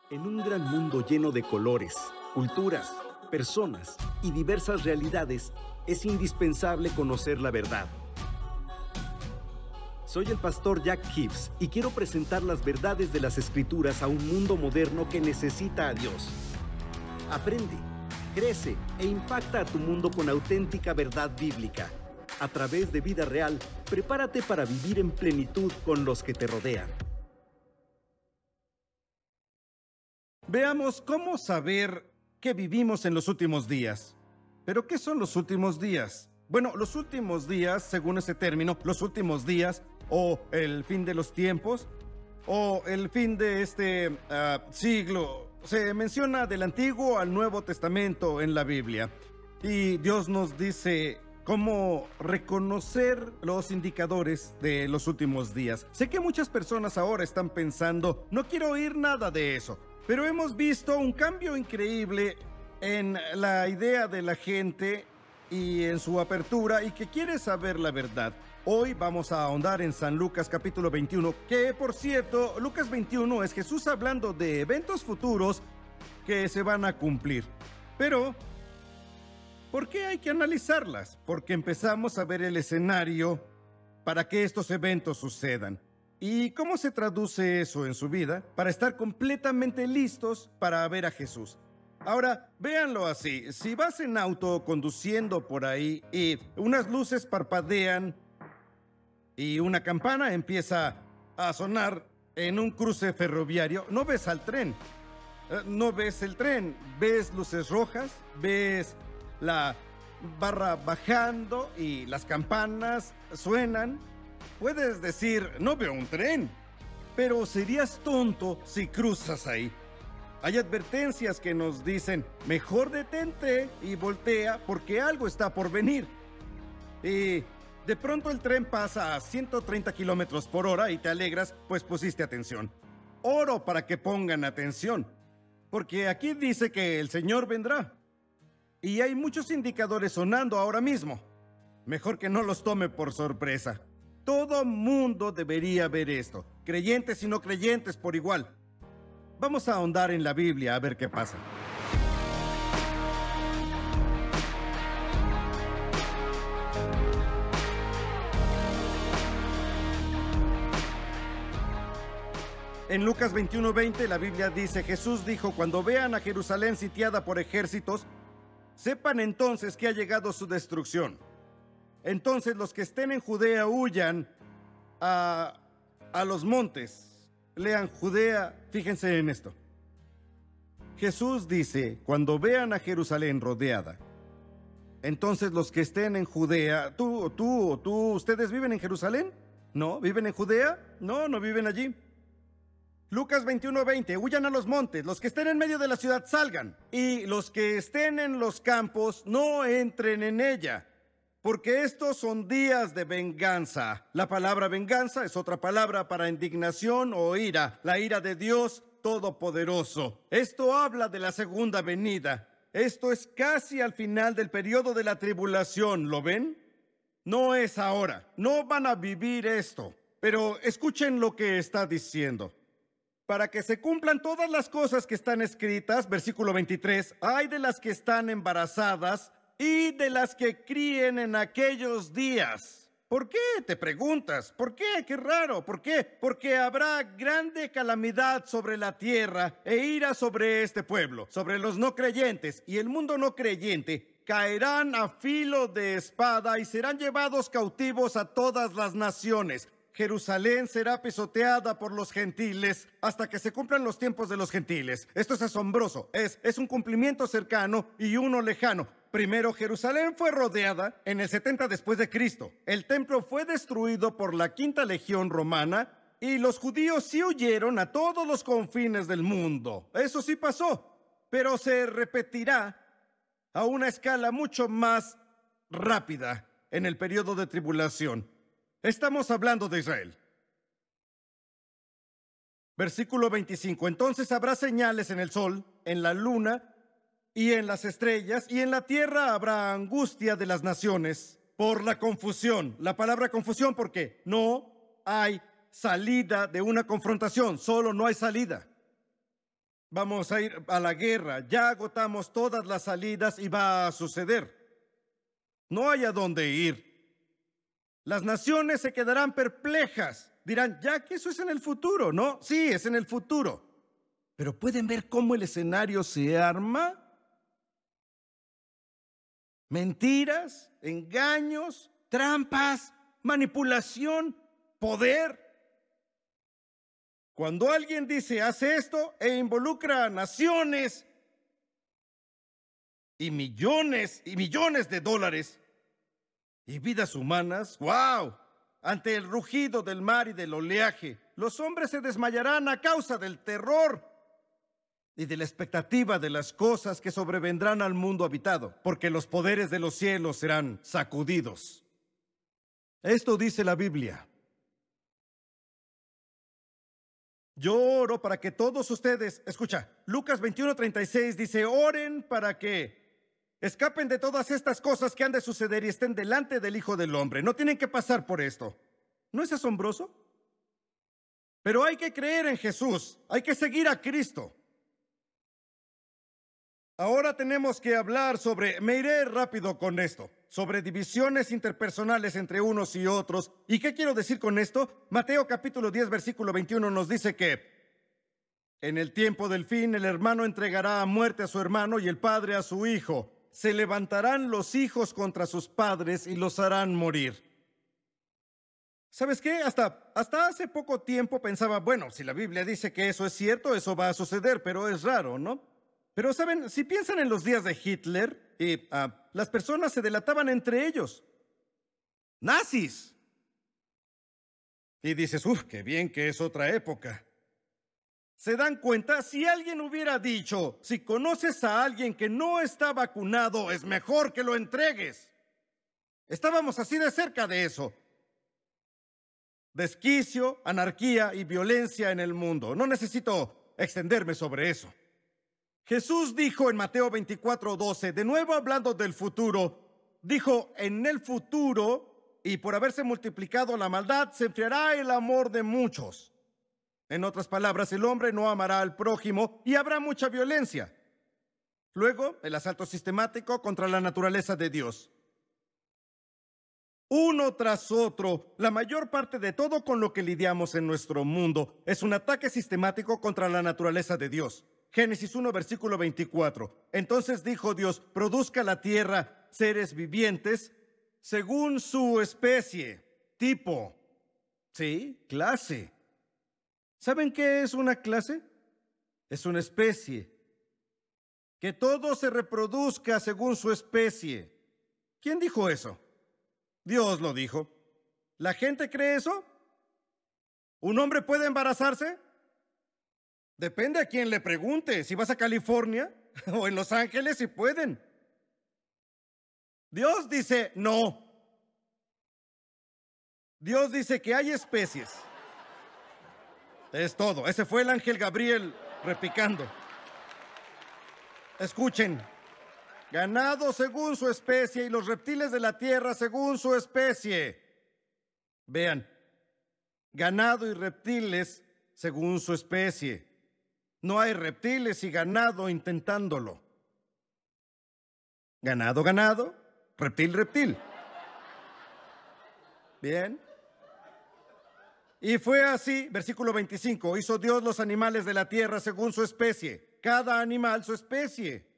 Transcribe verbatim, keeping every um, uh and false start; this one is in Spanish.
En un gran mundo lleno de colores, culturas, personas y diversas realidades, es indispensable conocer la verdad. Soy el pastor Jack Hibbs y quiero presentar las verdades de las Escrituras a un mundo moderno que necesita a Dios. Aprende, crece e impacta a tu mundo con auténtica verdad bíblica. A través de Vida Real, prepárate para vivir en plenitud con los que te rodean. Veamos cómo saber que vivimos en los últimos días. ¿Pero qué son los últimos días? Bueno, los últimos días, según ese término, los últimos días, o el fin de los tiempos, o el fin de este uh, siglo, se menciona del Antiguo al Nuevo Testamento en la Biblia. Y Dios nos dice cómo reconocer los indicadores de los últimos días. Sé que muchas personas ahora están pensando, no quiero oír nada de eso. Pero hemos visto un cambio increíble en la idea de la gente y en su apertura y que quiere saber la verdad. Hoy vamos a ahondar en San Lucas capítulo veintiuno, que por cierto, Lucas veintiuno es Jesús hablando de eventos futuros que se van a cumplir. Pero, ¿por qué hay que analizarlas? Porque empezamos a ver el escenario para que estos eventos sucedan. ¿Y cómo se traduce eso en su vida? Para estar completamente listos para ver a Jesús. Ahora, véanlo así. Si vas en auto conduciendo por ahí y unas luces parpadean y una campana empieza a sonar en un cruce ferroviario, no ves al tren. No ves el tren. Ves luces rojas, ves la barra bajando y las campanas suenan. Puedes decir, no veo un tren, pero serías tonto si cruzas ahí. Hay advertencias que nos dicen, mejor detente y voltea porque algo está por venir. Y de pronto el tren pasa a ciento treinta kilómetros por hora y te alegras, pues pusiste atención. Oro para que pongan atención, porque aquí dice que el Señor vendrá. Y hay muchos indicadores sonando ahora mismo. Mejor que no los tome por sorpresa. Todo mundo debería ver esto, creyentes y no creyentes por igual. Vamos a ahondar en la Biblia a ver qué pasa. En Lucas veintiuno veinte la Biblia dice, Jesús dijo, cuando vean a Jerusalén sitiada por ejércitos, sepan entonces que ha llegado su destrucción. Entonces los que estén en Judea huyan a, a los montes. Lean Judea, fíjense en esto. Jesús dice, cuando vean a Jerusalén rodeada, entonces los que estén en Judea, tú, tú, tú, ¿ustedes viven en Jerusalén? ¿No? ¿Viven en Judea? No, no viven allí. Lucas veintiuno veinte, huyan a los montes, los que estén en medio de la ciudad salgan, y los que estén en los campos no entren en ella. Porque estos son días de venganza. La palabra venganza es otra palabra para indignación o ira, la ira de Dios Todopoderoso. Esto habla de la segunda venida. Esto es casi al final del periodo de la tribulación, ¿lo ven? No es ahora, no van a vivir esto. Pero escuchen lo que está diciendo. Para que se cumplan todas las cosas que están escritas, versículo veintitrés, hay de las que están embarazadas y de las que críen en aquellos días. ¿Por qué? Te preguntas. ¿Por qué? Qué raro. ¿Por qué? Porque habrá grande calamidad sobre la tierra e ira sobre este pueblo, sobre los no creyentes, y el mundo no creyente caerán a filo de espada y serán llevados cautivos a todas las naciones. Jerusalén será pisoteada por los gentiles hasta que se cumplan los tiempos de los gentiles. Esto es asombroso. Es, es un cumplimiento cercano y uno lejano. Primero, Jerusalén fue rodeada en el setenta después de Cristo. El templo fue destruido por la quinta legión romana y los judíos sí huyeron a todos los confines del mundo. Eso sí pasó, pero se repetirá a una escala mucho más rápida en el periodo de tribulación. Estamos hablando de Israel. Versículo veinticinco. Entonces habrá señales en el sol, en la luna y en las estrellas, y en la tierra habrá angustia de las naciones por la confusión. La palabra confusión porque no hay salida de una confrontación, solo no hay salida. Vamos a ir a la guerra, ya agotamos todas las salidas y va a suceder. No hay a dónde ir. Las naciones se quedarán perplejas. Dirán, ya que eso es en el futuro, ¿no? Sí, es en el futuro. Pero ¿pueden ver cómo el escenario se arma? Mentiras, engaños, trampas, manipulación, poder. Cuando alguien dice, hace esto e involucra a naciones y millones y millones de dólares y vidas humanas, ¡wow! Ante el rugido del mar y del oleaje, los hombres se desmayarán a causa del terror y de la expectativa de las cosas que sobrevendrán al mundo habitado, porque los poderes de los cielos serán sacudidos. Esto dice la Biblia. Yo oro para que todos ustedes, escucha, Lucas veintiuno treinta y seis dice, oren para que escapen de todas estas cosas que han de suceder y estén delante del Hijo del Hombre. No tienen que pasar por esto. ¿No es asombroso? Pero hay que creer en Jesús, hay que seguir a Cristo. Ahora tenemos que hablar sobre, me iré rápido con esto, sobre divisiones interpersonales entre unos y otros. ¿Y qué quiero decir con esto? Mateo capítulo diez, versículo veintiuno nos dice que en el tiempo del fin el hermano entregará a muerte a su hermano y el padre a su hijo. Se levantarán los hijos contra sus padres y los harán morir. ¿Sabes qué? Hasta, hasta hace poco tiempo pensaba, bueno, si la Biblia dice que eso es cierto, eso va a suceder, pero es raro, ¿no? Pero, ¿saben? Si piensan en los días de Hitler, y, uh, las personas se delataban entre ellos. ¡Nazis! Y dices, uff, qué bien que es otra época. ¿Se dan cuenta? Si alguien hubiera dicho, si conoces a alguien que no está vacunado, es mejor que lo entregues. Estábamos así de cerca de eso. Desquicio, anarquía y violencia en el mundo. No necesito extenderme sobre eso. Jesús dijo en Mateo veinticuatro doce, de nuevo hablando del futuro, dijo, en el futuro, y por haberse multiplicado la maldad, se enfriará el amor de muchos. En otras palabras, el hombre no amará al prójimo y habrá mucha violencia. Luego, el asalto sistemático contra la naturaleza de Dios. Uno tras otro, la mayor parte de todo con lo que lidiamos en nuestro mundo es un ataque sistemático contra la naturaleza de Dios. Génesis uno, versículo veinticuatro. Entonces dijo Dios, produzca la tierra seres vivientes según su especie, tipo, sí, clase. ¿Saben qué es una clase? Es una especie. Que todo se reproduzca según su especie. ¿Quién dijo eso? Dios lo dijo. ¿La gente cree eso? ¿Un hombre puede embarazarse? Depende a quién le pregunte. Si vas a California o en Los Ángeles, si pueden. Dios dice no. Dios dice que hay especies. Es todo. Ese fue el ángel Gabriel repicando. Escuchen. Ganado según su especie y los reptiles de la tierra según su especie. Vean. Ganado y reptiles según su especie. No hay reptiles y ganado intentándolo. Ganado, ganado, reptil, reptil. Bien. Y fue así, versículo veinticinco, hizo Dios los animales de la tierra según su especie, cada animal su especie.